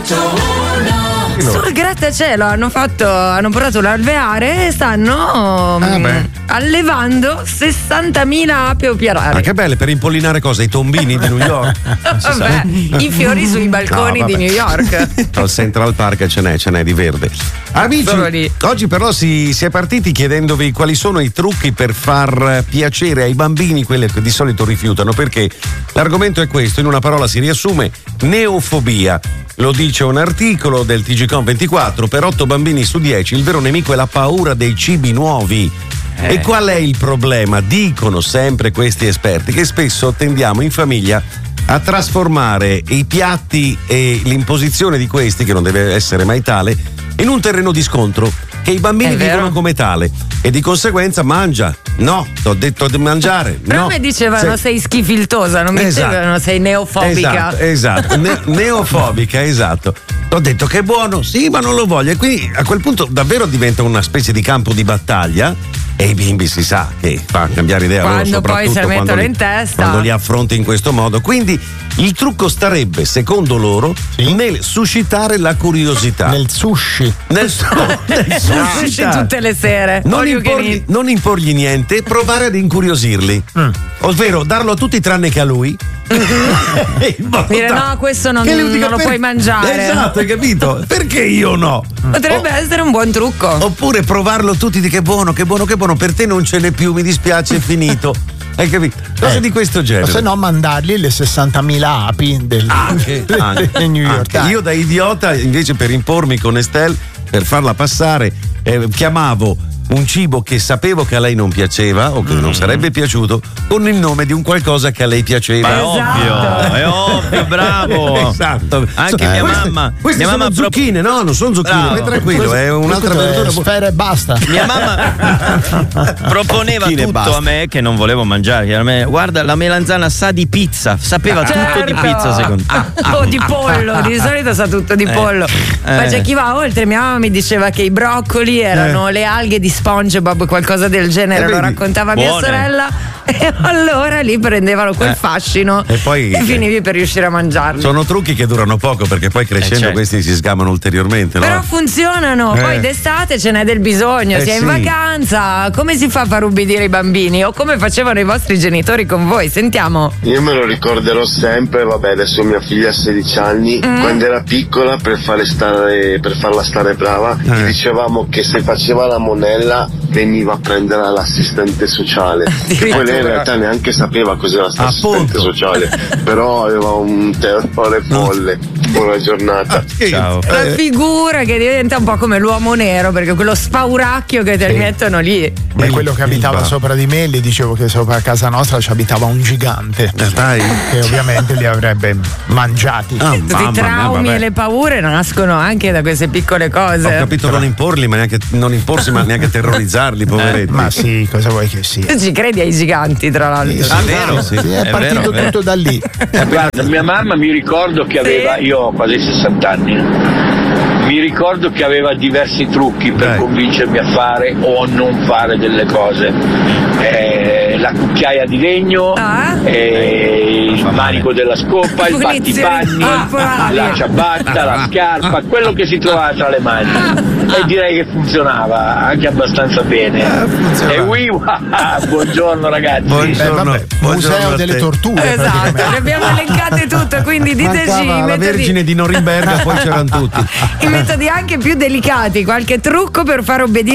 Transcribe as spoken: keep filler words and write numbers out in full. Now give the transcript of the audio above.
Sul grattacielo hanno fatto, hanno portato l'alveare e stanno Ah, mh, allevando sessantamila api operari. Ma che belle per impollinare cosa? I tombini di New York? Vabbè, i fiori sui balconi No, di vabbè. New York. Al Central Park ce n'è, ce n'è di verde. Amici, Solo lì. oggi però si, si è partiti chiedendovi quali sono i trucchi per far piacere ai bambini quelli che di solito rifiutano, perché l'argomento è questo, in una parola si riassume: neofobia. Lo dice un articolo del T G Com ventiquattro, per otto bambini su dieci il vero nemico è la paura dei cibi nuovi. Eh. E qual è il problema? Dicono sempre questi esperti che spesso tendiamo in famiglia a trasformare i piatti e l'imposizione di questi, che non deve essere mai tale, in un terreno di scontro che i bambini È vero. vivono come tale e di conseguenza mangia. No, ti ho detto di mangiare. Però no. mi dicevano Se- sei schifiltosa, non mi Esatto. dicevano sei neofobica. Esatto, esatto. Ne- neofobica, esatto. Ho detto che è buono, sì, ma non lo voglio. E quindi a quel punto davvero diventa una specie di campo di battaglia. E i bimbi si sa che fa cambiare idea loro, Quando poi soprattutto se la quando mettono li- in testa. quando li affronti in questo modo. Quindi il trucco starebbe, secondo loro, nel suscitare la curiosità. Nel sushi. Nel, nel Sushi suscitare. tutte le sere. Non All you can imporgli, eat. non imporgli niente, provare ad incuriosirli. Ovvero darlo a tutti tranne che a lui. Dire no, questo non, Che lui dica, non lo per- puoi mangiare. Esatto, hai capito? Perché io no? Potrebbe essere un buon trucco. Oppure provarlo tutti di che buono, che buono, che buono, per te non ce n'è più, mi dispiace, è finito. Hai capito? Cose Eh. di questo O genere. se no mandargli le sessantamila api del, Anche, anche, del New York anche. Times. Io da idiota, invece, per impormi con Estelle, per farla passare, eh, chiamavo un cibo che sapevo che a lei non piaceva o che non sarebbe piaciuto con il nome di un qualcosa che a lei piaceva. Ma è ovvio, è ovvio, bravo. Esatto. Anche Eh, mia queste- mamma. Queste mia sono mamma pro- zucchine, no, non sono zucchine, Bravo. vai tranquillo, è un'altra Questo è verdura. sfera e basta. Mia mamma proponeva Zucchine e tutto basta. a me che non volevo mangiare. chiaramente. Guarda, la melanzana sa di pizza, sapeva tutto di pizza secondo me. O di pollo, di solito sa tutto di Eh, pollo. Ma eh. c'è chi va oltre. Mia mamma mi diceva che i broccoli erano le alghe di SpongeBob, qualcosa del genere. Eh, Lo vedi? raccontava mia Buone. sorella. E allora lì prendevano quel Eh. fascino E poi- e finivi per riuscire a mangiarli. Sono trucchi che durano poco perché poi crescendo Eh, certo. questi si sgamano ulteriormente, no? Però funzionano, Eh. poi d'estate ce n'è del bisogno, Eh, si è in sì. vacanza, come si fa a far ubbidire i bambini o come facevano i vostri genitori con voi? Sentiamo. Io me lo ricorderò sempre, vabbè, adesso mia figlia ha sedici anni, Mm. quando era piccola per, farle stare, per farla stare brava, Eh. gli dicevamo che se faceva la monella veniva a prendere l'assistente sociale, che poi lei in realtà neanche sapeva cos'era l'assistente Appunto. sociale, però aveva un terrore folle. Buona giornata. Ciao. La Eh. figura che diventa un po' come l'uomo nero, perché quello spauracchio che te li mettono lì. Beh, quello che abitava Ilba. sopra di me, gli dicevo che sopra a casa nostra ci abitava un gigante. Eh, dai. Che ovviamente li avrebbe mangiati. Ah, Tutti mamma i mia, traumi vabbè. e le paure nascono anche da queste piccole cose. Ho capito non imporli, ma neanche non imporsi, ma neanche terrorizzarli, poveretti. Ma sì, cosa vuoi che sia? Tu ci credi ai giganti, tra l'altro. Ah, vero? Sì, Sì, è, È partito vero, è vero. tutto da lì. Guarda, mia mamma mi ricordo che aveva, io ho quasi sessanta anni, mi ricordo che aveva diversi trucchi per Dai. convincermi a fare o a non fare delle cose. Eh, la cucchiaia di legno, Ah. eh, il manico della scopa, il Punizioni battipanni, corporali. la ciabatta, la scarpa, quello che si trovava tra le mani. E direi che funzionava anche abbastanza bene. E oui, buongiorno ragazzi. Eh, Buongiorno. vabbè, Buongiorno museo a delle te. torture. Esatto, praticamente. le abbiamo elencate tutte, quindi diteci Mancava i la metodi, Vergine di Norimberga, poi c'erano tutti. i metodi anche più delicati, qualche trucco per far obbedire